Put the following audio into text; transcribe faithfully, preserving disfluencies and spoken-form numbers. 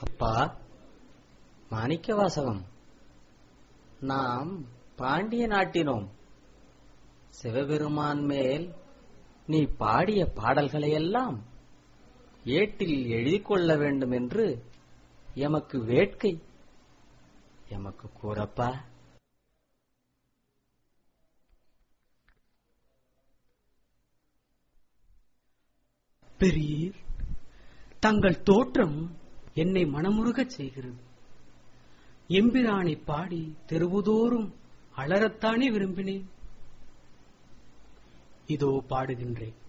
அப்பா மாணிக்கவாசகம், நாம் பாண்டிய நாட்டினோம். சிவபெருமான் மேல் நீ பாடிய பாடல்களையெல்லாம் ஏட்டில் எழுதி கொள்ள வேண்டும் என்று எமக்கு வேட்கை. எமக்கு கூறப்பா. பெரியர், தங்கள் தோற்றம் என்னை மனமுருகச் செய்கிறது. எம்பிரானை பாடி தெருவுதோறும் அலறத்தானே விரும்பினேன். இதோ பாடுகின்றேன்.